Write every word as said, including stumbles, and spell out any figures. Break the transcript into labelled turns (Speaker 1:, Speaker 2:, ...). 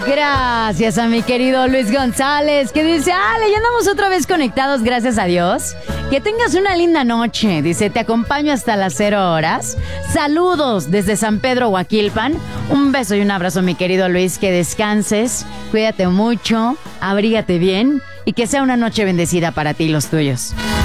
Speaker 1: Gracias a mi querido Luis González, que dice, Ale, ya andamos otra vez conectados, gracias a Dios. Que tengas una linda noche. Dice, te acompaño hasta las cero horas. Saludos desde San Pedro, Huaquilpan. Un beso y un abrazo, mi querido Luis. Que descanses, cuídate mucho, abrígate bien y que sea una noche bendecida para ti y los tuyos.